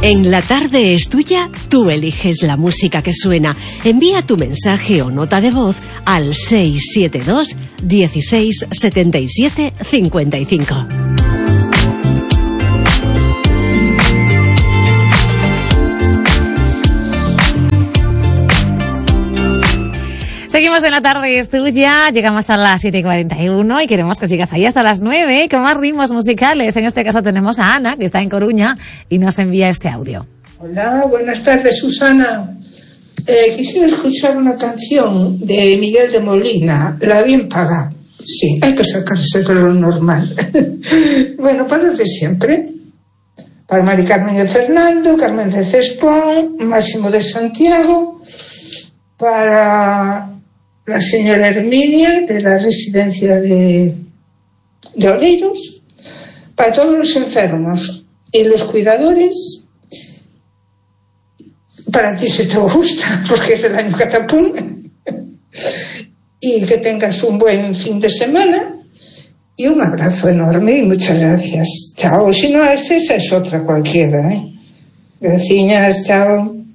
En La Tarde es Tuya, tú eliges la música que suena. Envía tu mensaje o nota de voz al 672 16 77 55. Seguimos en La Tarde es Tuya, llegamos a las 7:41 y queremos que sigas ahí hasta las 9 con más ritmos musicales. En este caso tenemos a Ana, que está en Coruña, y nos envía este audio. Hola, buenas tardes, Susana. Quisiera escuchar una canción de Miguel de Molina, La Bien Paga. Sí, hay que sacarse de lo normal. Bueno, para los de siempre. Para Mari Carmen de Fernando, Carmen de Cespón, Máximo de Santiago, para la señora Herminia de la residencia de Oleiros, para todos los enfermos y los cuidadores, para ti si te gusta, porque es del año Catapún, y que tengas un buen fin de semana y un abrazo enorme y muchas gracias. Chao. Si no es esa, es otra cualquiera, Gracias, chao.